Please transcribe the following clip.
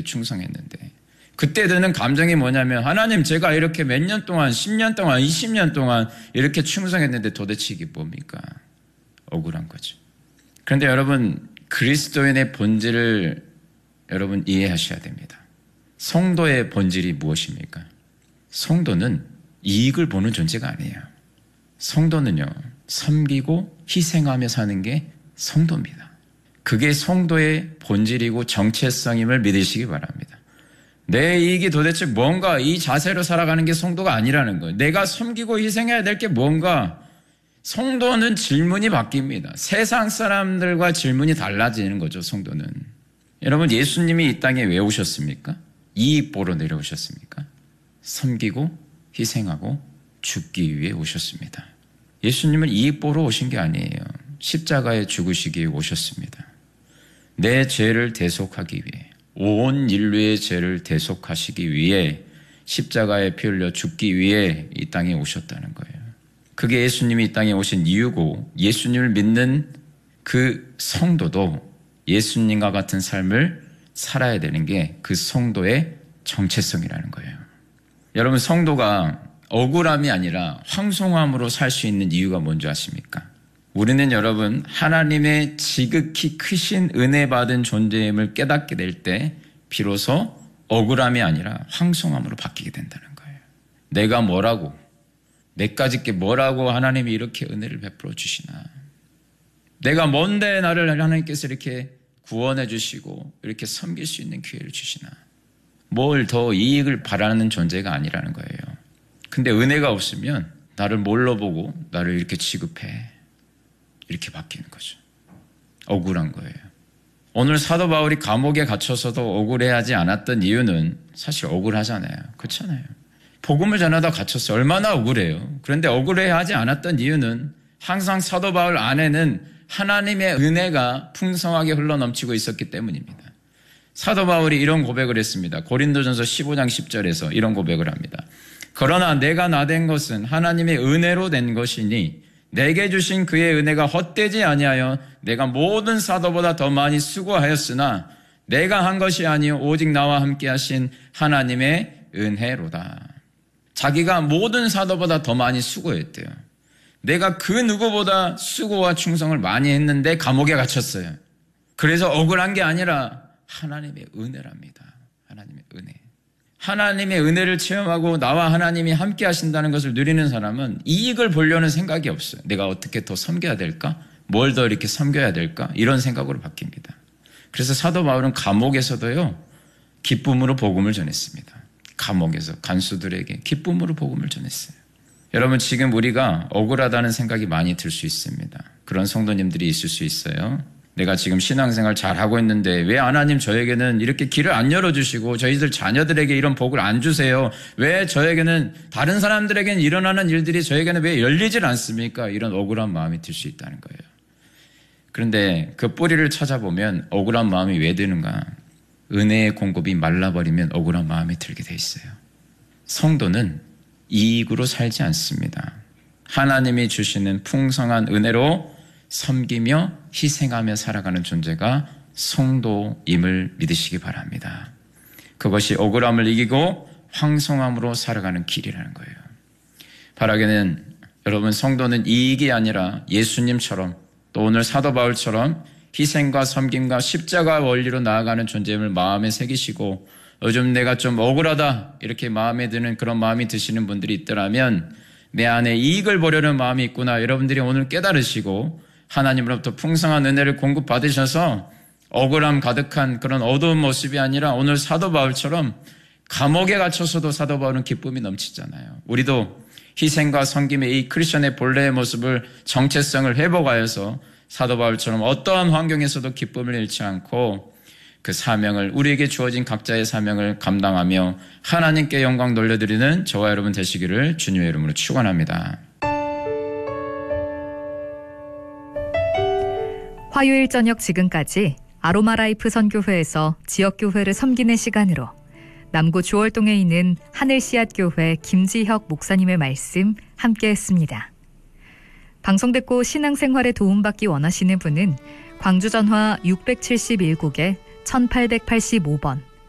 이렇게 충성했는데 그때 드는 감정이 뭐냐면 하나님 제가 이렇게 몇 년 동안 10년 동안 20년 동안 이렇게 충성했는데 도대체 이게 뭡니까? 억울한 거죠. 그런데 여러분 그리스도인의 본질을 여러분 이해하셔야 됩니다. 성도의 본질이 무엇입니까? 성도는 이익을 보는 존재가 아니에요. 성도는요 섬기고 희생하며 사는 게 성도입니다. 그게 성도의 본질이고 정체성임을 믿으시기 바랍니다. 내 이익이 도대체 뭔가 이 자세로 살아가는 게 성도가 아니라는 거예요. 내가 섬기고 희생해야 될 게 뭔가. 성도는 질문이 바뀝니다. 세상 사람들과 질문이 달라지는 거죠. 성도는. 여러분 예수님이 이 땅에 왜 오셨습니까? 이익 보러 내려오셨습니까? 섬기고 희생하고 죽기 위해 오셨습니다. 예수님은 이익 보러 오신 게 아니에요. 십자가에 죽으시기 위해 오셨습니다. 내 죄를 대속하기 위해 온 인류의 죄를 대속하시기 위해 십자가에 피 흘려 죽기 위해 이 땅에 오셨다는 거예요. 그게 예수님이 이 땅에 오신 이유고 예수님을 믿는 그 성도도 예수님과 같은 삶을 살아야 되는 게 그 성도의 정체성이라는 거예요. 여러분 성도가 억울함이 아니라 황송함으로 살 수 있는 이유가 뭔지 아십니까? 우리는 여러분 하나님의 지극히 크신 은혜 받은 존재임을 깨닫게 될 때 비로소 억울함이 아니라 황송함으로 바뀌게 된다는 거예요. 내가 뭐라고 내까짓 게 뭐라고 하나님이 이렇게 은혜를 베풀어 주시나. 내가 뭔데 나를 하나님께서 이렇게 구원해 주시고 이렇게 섬길 수 있는 기회를 주시나. 뭘 더 이익을 바라는 존재가 아니라는 거예요. 근데 은혜가 없으면 나를 뭘로 보고 나를 이렇게 취급해. 이렇게 바뀌는 거죠. 억울한 거예요. 오늘 사도 바울이 감옥에 갇혀서도 억울해하지 않았던 이유는 사실 억울하잖아요. 그렇잖아요. 복음을 전하다 갇혔어요. 얼마나 억울해요. 그런데 억울해하지 않았던 이유는 항상 사도 바울 안에는 하나님의 은혜가 풍성하게 흘러넘치고 있었기 때문입니다. 사도 바울이 이런 고백을 했습니다. 고린도전서 15장 10절에서 이런 고백을 합니다. 그러나 내가 나된 것은 하나님의 은혜로 된 것이니 내게 주신 그의 은혜가 헛되지 아니하여 내가 모든 사도보다 더 많이 수고하였으나 내가 한 것이 아니요 오직 나와 함께 하신 하나님의 은혜로다. 자기가 모든 사도보다 더 많이 수고했대요. 내가 그 누구보다 수고와 충성을 많이 했는데 감옥에 갇혔어요. 그래서 억울한 게 아니라 하나님의 은혜랍니다. 하나님의 은혜. 하나님의 은혜를 체험하고 나와 하나님이 함께 하신다는 것을 누리는 사람은 이익을 보려는 생각이 없어요. 내가 어떻게 더 섬겨야 될까? 뭘 더 이렇게 섬겨야 될까? 이런 생각으로 바뀝니다. 그래서 사도 바울은 감옥에서도요, 기쁨으로 복음을 전했습니다. 감옥에서 간수들에게 기쁨으로 복음을 전했어요. 여러분 지금 우리가 억울하다는 생각이 많이 들 수 있습니다. 그런 성도님들이 있을 수 있어요. 내가 지금 신앙생활 잘하고 있는데 왜 하나님 저에게는 이렇게 길을 안 열어주시고 저희들 자녀들에게 이런 복을 안 주세요? 왜 저에게는 다른 사람들에게는 일어나는 일들이 저에게는 왜 열리질 않습니까? 이런 억울한 마음이 들 수 있다는 거예요. 그런데 그 뿌리를 찾아보면 억울한 마음이 왜 드는가? 은혜의 공급이 말라버리면 억울한 마음이 들게 돼 있어요. 성도는 이익으로 살지 않습니다. 하나님이 주시는 풍성한 은혜로 섬기며 희생하며 살아가는 존재가 성도임을 믿으시기 바랍니다. 그것이 억울함을 이기고 황송함으로 살아가는 길이라는 거예요. 바라기는 여러분 성도는 이익이 아니라 예수님처럼 또 오늘 사도 바울처럼 희생과 섬김과 십자가 원리로 나아가는 존재임을 마음에 새기시고 요즘 내가 좀 억울하다 이렇게 마음에 드는 그런 마음이 드시는 분들이 있더라면 내 안에 이익을 보려는 마음이 있구나 여러분들이 오늘 깨달으시고 하나님으로부터 풍성한 은혜를 공급받으셔서 억울함 가득한 그런 어두운 모습이 아니라 오늘 사도 바울처럼 감옥에 갇혀서도 사도 바울은 기쁨이 넘치잖아요. 우리도 희생과 섬김의 이 크리스천의 본래의 모습을 정체성을 회복하여서 사도 바울처럼 어떠한 환경에서도 기쁨을 잃지 않고 그 사명을 우리에게 주어진 각자의 사명을 감당하며 하나님께 영광 돌려드리는 저와 여러분 되시기를 주님의 이름으로 축원합니다. 화요일 저녁 지금까지 아로마라이프 선교회에서 지역교회를 섬기는 시간으로 남구 주월동에 있는 하늘씨앗교회 김지혁 목사님의 말씀 함께했습니다. 방송 듣고 신앙생활에 도움받기 원하시는 분은 광주전화 671국에 1885번